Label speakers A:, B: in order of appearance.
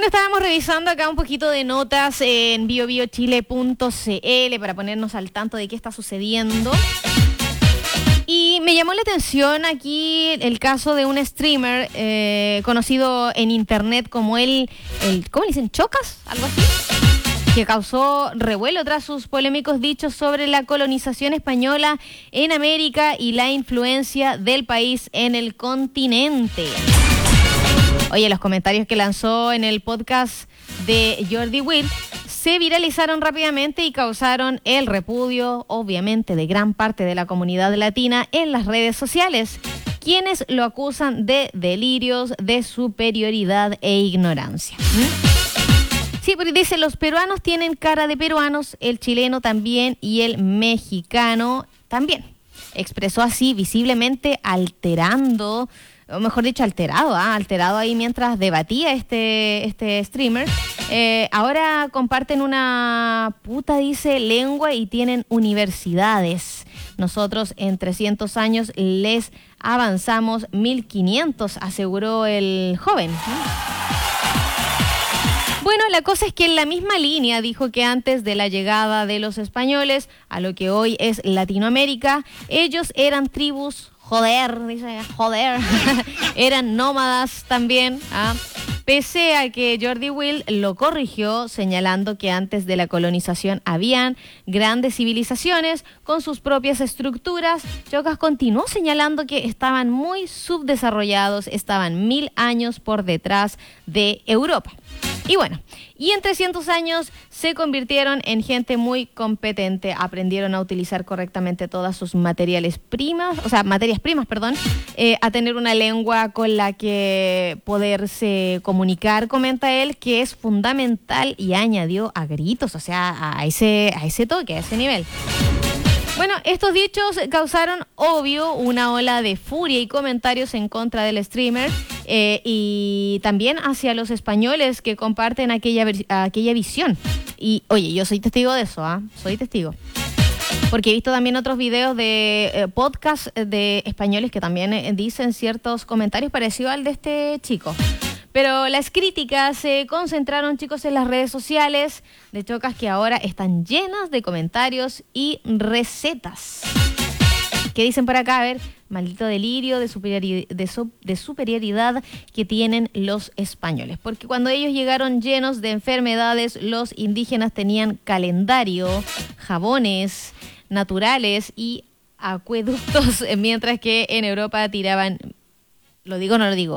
A: estábamos revisando acá un poquito de notas en biobiochile.cl para ponernos al tanto de qué está sucediendo. Y me llamó la atención aquí el caso de un streamer conocido en internet como ¿cómo le dicen? ¿Chocas? Algo así. Que causó revuelo tras sus polémicos dichos sobre la colonización española en América y la influencia del país en el continente. Oye, los comentarios que lanzó en el podcast de Jordi Will se viralizaron rápidamente y causaron el repudio, obviamente, de gran parte de la comunidad latina en las redes sociales, quienes lo acusan de delirios de superioridad e ignorancia. Sí, porque dice, los peruanos tienen cara de peruanos, el chileno también y el mexicano también. Expresó así, visiblemente alterando, o mejor dicho, alterado ahí mientras debatía este streamer. Ahora comparten una dice, lengua y tienen universidades. Nosotros en 300 años les avanzamos 1500, aseguró el joven. Bueno, la cosa es que en la misma línea dijo que antes de la llegada de los españoles a lo que hoy es Latinoamérica, ellos eran tribus, eran nómadas también, pese a que Jordi Will lo corrigió señalando que antes de la colonización habían grandes civilizaciones con sus propias estructuras. Chocas continuó señalando que estaban muy subdesarrollados, estaban 1000 años por detrás de Europa. Y bueno, y en 300 años se convirtieron en gente muy competente, aprendieron a utilizar correctamente todas sus materias primas, a tener una lengua con la que poderse comunicar, comenta él, que es fundamental, y añadió a gritos, o sea, a ese toque, a ese nivel. Bueno, estos dichos causaron, obvio, una ola de furia y comentarios en contra del streamer y también hacia los españoles que comparten aquella visión. Y, oye, yo soy testigo de eso, soy testigo. Porque he visto también otros videos de podcast de españoles que también dicen ciertos comentarios parecidos al de este chico. Pero las críticas se concentraron, chicos, en las redes sociales de Chocas, que ahora están llenas de comentarios y recetas. ¿Qué dicen por acá? A ver, maldito delirio de superioridad que tienen los españoles. Porque cuando ellos llegaron llenos de enfermedades, los indígenas tenían calendario, jabones naturales y acueductos, mientras que en Europa tiraban, ¿lo digo o no lo digo?